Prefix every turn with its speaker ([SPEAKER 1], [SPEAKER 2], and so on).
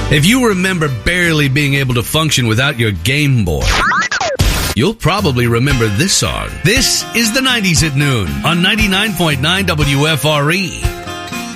[SPEAKER 1] If you remember barely being able to function without your Game Boy, you'll probably remember this song. This is the 90s at noon on 99.9 WFRE.